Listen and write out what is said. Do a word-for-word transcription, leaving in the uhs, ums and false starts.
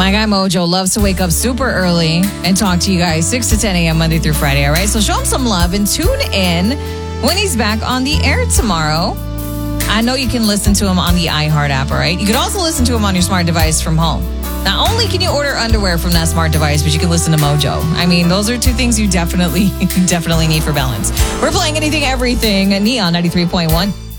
My guy Mojo loves to wake up super early and talk to you guys six to ten a.m. Monday through Friday, all right? So show him some love and tune in when he's back on the air tomorrow. I know you can listen to him on the iHeart app, all right? You can also listen to him on your smart device from home. Not only can you order underwear from that smart device, but you can listen to Mojo. I mean, those are two things you definitely, definitely need for balance. We're playing Anything, Everything, Neon ninety-three point one.